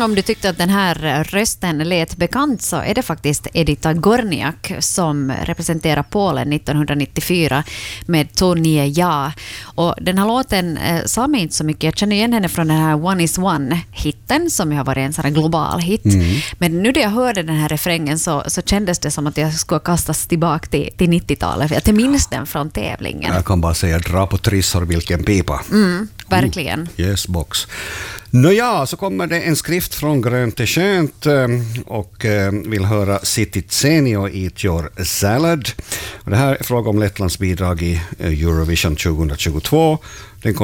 om du tyckte att den här rösten lät bekant, så är det faktiskt Edita Gorniak som representerar Polen 1994 med Tonie Ja. Och den här låten sa mig inte så mycket. Jag känner igen henne från den här One is One-hitten som har varit en sån här global hit. Men nu när jag hörde den här refrängen så kändes det som att jag skulle kastas tillbaka till 90-talet. För jag minns den från tävlingen. Jag kan bara säga, dra på trissor vilken pipa. Verkligen. Yes, box. Nåja, så kommer det en skrift från Grönt är skönt och vill höra City Zenio Eat Your Salad. Och det här är fråga om Lettlands bidrag i Eurovision 2022. Den